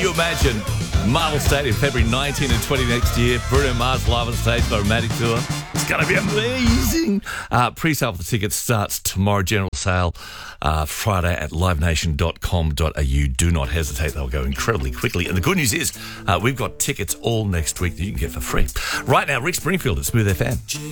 you imagine Marvel Stadium, February 19 and 20 next year, Bruno Mars live on stage for a Romantic Tour. It's going to be amazing. Pre-sale for the tickets starts tomorrow. General sale Friday at livenation.com.au. Do not hesitate. They'll go incredibly quickly. And the good news is we've got tickets all next week that you can get for free. Right now, Rick Springfield at Smooth FM.